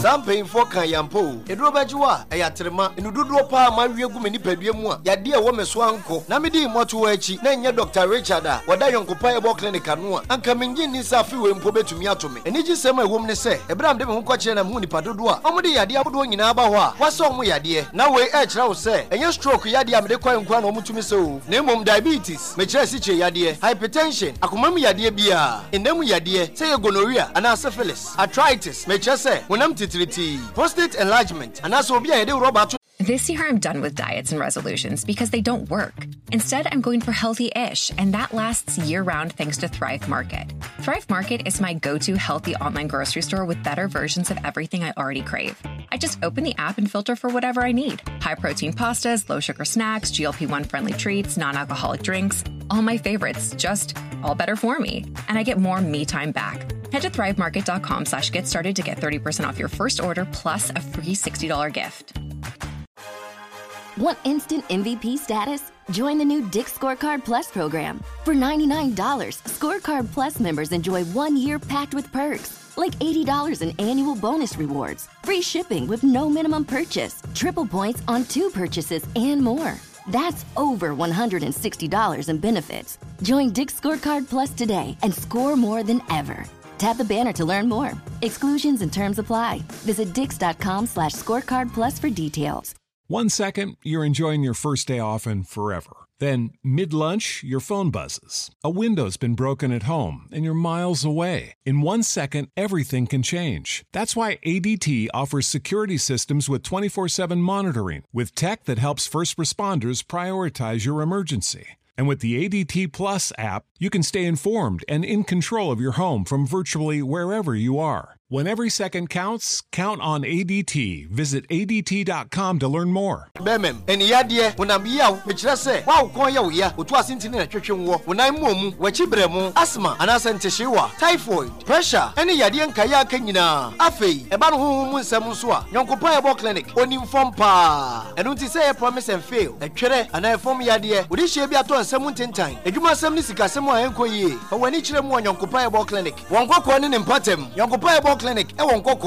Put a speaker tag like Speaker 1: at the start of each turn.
Speaker 1: Samping for Kayampo, a drobajua, a yatrema, and Ududo Pa, my Yagumini Pediumua, Yadia woman swanko, Namidi Motuechi, Nanya Dr. Richard, Wadayon Kopayabo Clinic Anua, and coming in Safi and Pobe to Miatomi. And it is same woman say, Abraham Devon Quachin and Muni Padua, Omodi Yadia doing in Abawa, what song we yadia, now we edge now say, and your stroke Yadia Medequan Mutumiso, Name diabetes, Mechasiche Yadia, hypertension, Akumami Yadia Bia, in Nemu Yadia, say gonorrhea, and syphilis, arthritis, Mechase, when I'm titriti, prostate enlargement, and as Obia de Robert.
Speaker 2: This year, I'm done with diets and resolutions because they don't work. Instead, I'm going for healthy-ish, and that lasts year-round thanks to Thrive Market. Thrive Market is my go-to healthy online grocery store with better versions of everything I already crave. I just open the app and filter for whatever I need. High-protein pastas, low-sugar snacks, GLP-1-friendly treats, non-alcoholic drinks. All my favorites, just all better for me. And I get more me time back. Head to thrivemarket.com/get started to get 30% off your first order plus a free $60 gift.
Speaker 3: Want instant MVP status? Join the new Dick's Scorecard Plus program. For $99, Scorecard Plus members enjoy 1 year packed with perks, like $80 in annual bonus rewards, free shipping with no minimum purchase, triple points on 2 purchases, and more. That's over $160 in benefits. Join Dick's Scorecard Plus today and score more than ever. Tap the banner to learn more. Exclusions and terms apply. Visit dix.com/scorecard plus for details.
Speaker 4: 1 second, you're enjoying your first day off and forever. Then, mid-lunch, your phone buzzes. A window's been broken at home and you're miles away. In 1 second, everything can change. That's why ADT offers security systems with 24/7 monitoring, with tech that helps first responders prioritize your emergency. And with the ADT Plus app, you can stay informed and in control of your home from virtually wherever you are. When every second counts, count on ADT. Visit ADT.com to learn more.
Speaker 1: Bemem, and Yadia, when I'm yao, which I say, wow, Koya, which was in a church when I'm mum, Wachibremo, asthma, and asanteshiwa, typhoid, pressure, any Yadian Kaya Kenyina, Afe, about whom Samuswa, Yonkopayabo Clinic, Onim Pa, and don't say a promise and fail. A chere, and I form Yadia, would this be at one 17 time. A Juma Samnisika, someone Enkoye, but when each of them Yonkopayabo Clinic, one go in Patem, Yonkopayabo Clinic,